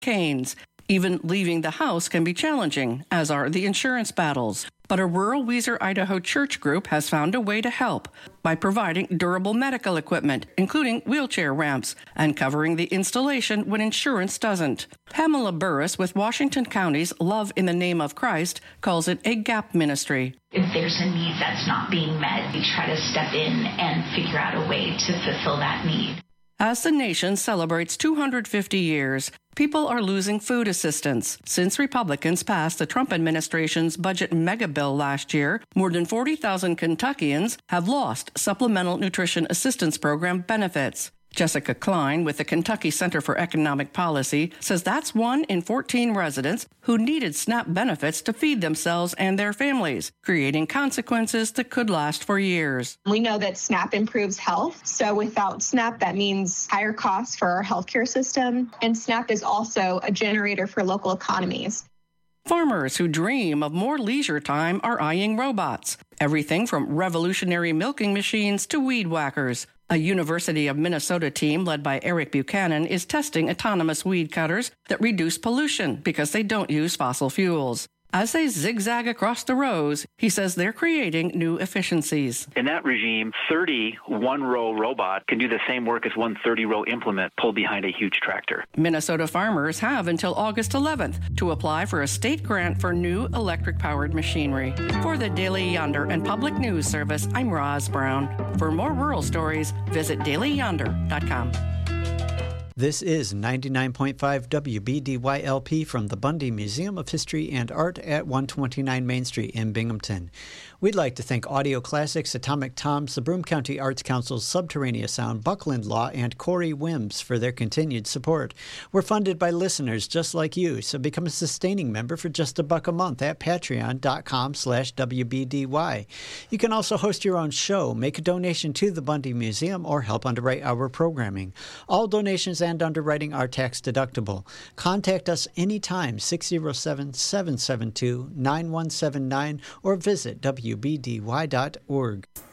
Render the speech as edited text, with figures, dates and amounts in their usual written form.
canes. Even leaving the house can be challenging, as are the insurance battles. But a rural Weiser, Idaho church group has found a way to help by providing durable medical equipment, including wheelchair ramps, and covering the installation when insurance doesn't. Pamela Burris with Washington County's Love in the Name of Christ calls it a gap ministry. If there's a need that's not being met, we try to step in and figure out a way to fulfill that need. As the nation celebrates 250 years, people are losing food assistance. Since Republicans passed the Trump administration's budget mega bill last year, more than 40,000 Kentuckians have lost Supplemental Nutrition Assistance Program benefits. Jessica Klein with the Kentucky Center for Economic Policy says that's 1 in 14 residents who needed SNAP benefits to feed themselves and their families, creating consequences that could last for years. We know that SNAP improves health. So without SNAP, that means higher costs for our healthcare system. And SNAP is also a generator for local economies. Farmers who dream of more leisure time are eyeing robots. Everything from revolutionary milking machines to weed whackers. A University of Minnesota team led by Eric Buchanan is testing autonomous weed cutters that reduce pollution because they don't use fossil fuels. As they zigzag across the rows, he says they're creating new efficiencies. In that regime, 30 one-row robot can do the same work as one 30-row implement pulled behind a huge tractor. Minnesota farmers have until August 11th to apply for a state grant for new electric-powered machinery. For the Daily Yonder and Public News Service, I'm Roz Brown. For more rural stories, visit dailyyonder.com. This is 99.5 WBDYLP from the Bundy Museum of History and Art at 129 Main Street in Binghamton. We'd like to thank Audio Classics, Atomic Toms, the Broome County Arts Council's Subterraneous Sound, Buckland Law, and Corey Wims for their continued support. We're funded by listeners just like you, so become a sustaining member for just $1 a month at patreon.com/WBDY. You can also host your own show, make a donation to the Bundy Museum, or help underwrite our programming. All donations and underwriting are tax deductible. Contact us anytime, 607-772-9179, or visit WBDY.org.